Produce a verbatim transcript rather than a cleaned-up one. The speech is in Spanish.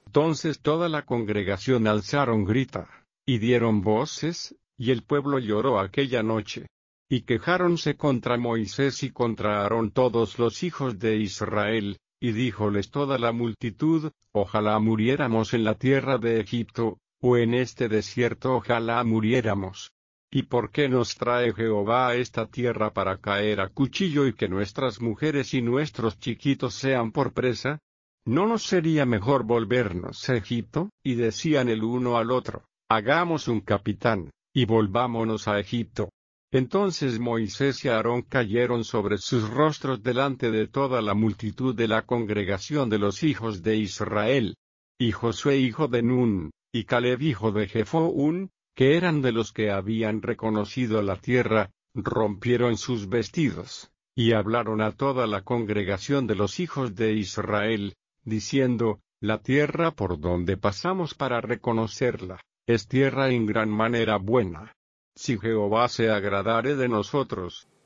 Entonces toda la congregación alzaron grita, y dieron voces, y el pueblo lloró aquella noche. Y quejáronse contra Moisés y contra Aarón todos los hijos de Israel, y díjoles toda la multitud: ojalá muriéramos en la tierra de Egipto, o en este desierto ojalá muriéramos. ¿Y por qué nos trae Jehová a esta tierra para caer a cuchillo y que nuestras mujeres y nuestros chiquitos sean por presa? ¿No nos sería mejor volvernos a Egipto? Y decían el uno al otro: hagamos un capitán, y volvámonos a Egipto. Entonces Moisés y Aarón cayeron sobre sus rostros delante de toda la multitud de la congregación de los hijos de Israel. Y Josué hijo de Nun, y Caleb hijo de Jefoún, que eran de los que habían reconocido la tierra, rompieron sus vestidos, y hablaron a toda la congregación de los hijos de Israel, diciendo: la tierra por donde pasamos para reconocerla, es tierra en gran manera buena. Si Jehová se agradare de nosotros,